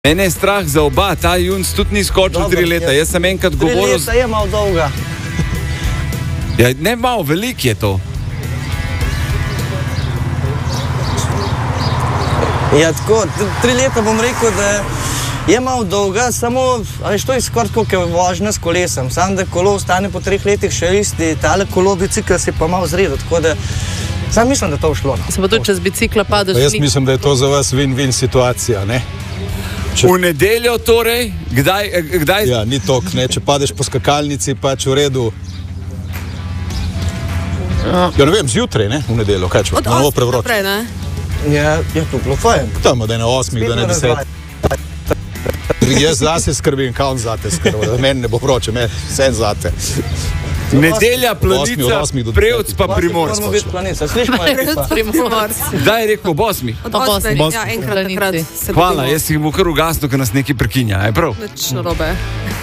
Mene je strah za oba, ta Junc tudi ni skočil 3 leta. Jaz sem enkrat govoril... 3 leta je malo dolga. Ja, ne malo, veliko je to. Ja, tako, 3 leta bom rekel, da je malo dolga, samo, veš, to je skoraj tako, kot je vožnja s kolesem. Samo, da kolo ostane po 3 letih še isti, tale kolo bicikl si pa malo zredil, tako da sam mislim, da to šlo. Se pa tudi čez bicikla padeš. Jaz mislim, da je to za vas win-win situacija, ne? V nedeljo torej? Kdaj? Ja, ni tok, ne? Če padeš po skakalnici, pač v redu. Ja, ne vem, zjutraj, ne? V nedeljo, kaj če? Od 8 naprej, ne? Ja, to bilo fajn. Tam, da je na 8, da ne 10. Jaz zase skrbim, kao on zate skrbim. Meni ne bo vroče, vse zate. Nedelja, Planica, Prevc pa Primorc. Moramo biti Planica, slišmo je pa. Kdaj je rekel, ob 8? Od 8, ja, enkrat takrat. Hvala, jaz si bo kar ugasnil, ker nas nekaj prekinja, je prav? Nič narobe.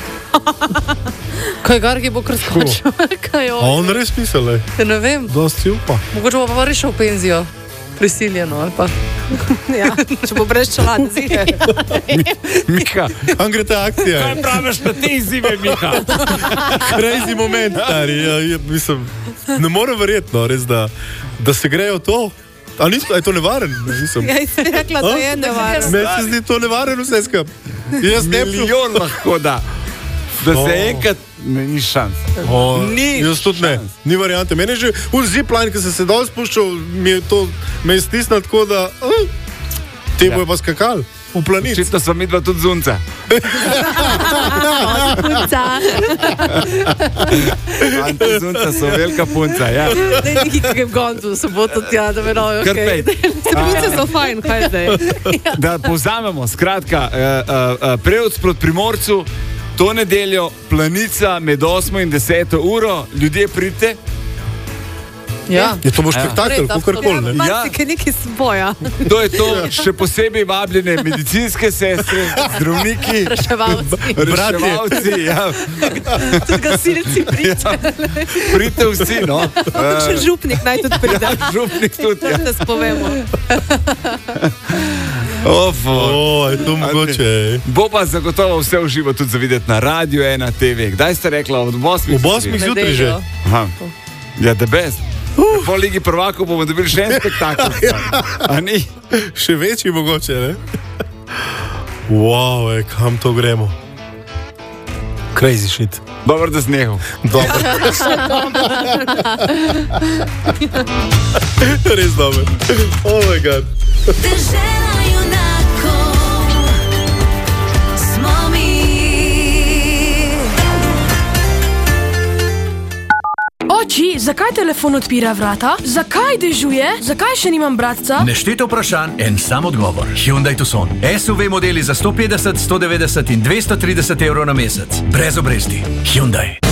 Kaj Gargi bo kar skočil? A on res pisal, ne vem. Dosti upa. Mogoče bo pa rešil v penzijo. Prisiljeno, ali pa. Ja, če bo brez čelade zime. Miha. Kam gre ta akcija? Kaj praviš na te zime, Miha? Crazy moment, stari. Ja, mislim, ne morem verjeti, no, res, da se grejo to. A je to nevaren? Ja, jaz sem rekla, da je nevaren. Meni se zdi to nevaren vse skup. Milijon lahko da. Da se enkrat... Ne, ni šans. Jaz tudi ne. Ni variante. Meni je že zipline, ki se dol spuščal, me je stisnil tako, da te bojo pa skakali v planic. Čisto sva midva tudi zunca. Punca. Ante zunca so velika punca, ja. Ne, nekaj kakem gondu, soboto tja, da me nojo. Kar pej. Se punce so fajn, kaj zdaj? Da povzamemo, skratka, Prevc proti Primorcu, to nedeljo, Planica med 8 in 10 uro, ljudje pridite. Ja. Je to bo spektakel, kakorkoli, ne? Ja, marsikaj nekaj spoja. To je to, še posebej vabljene medicinske sestre, zdravniki, reševalci, ja. Tudi gasilci pridite. Pridite vsi, no. Še župnik naj tudi pride. Ja, župnik tudi, ja. Da spovemo. Je to mogoče. Bo pa zagotovo vse v živo tudi zavideti na Radio 1 TV. Kdaj ste rekla? Ob 8? Ob 8 zjutraj že. Aha. Ja, the best. Po Ligi prvakov bomo dobili še en spektakel. A ni? Še večji mogoče, ne? Wow, kam to gremo? Crazy shit. Dobro, da snehal. Dobro. Res dobro. Oh my god. Oči, zakaj telefon odpira vrata? Zakaj dežuje? Zakaj še nimam bratca? Nešteto vprašanj, en sam odgovor. Hyundai Tucson. SUV modeli za 150, 190 in 230 evrov na mesec. Brez obresti. Hyundai.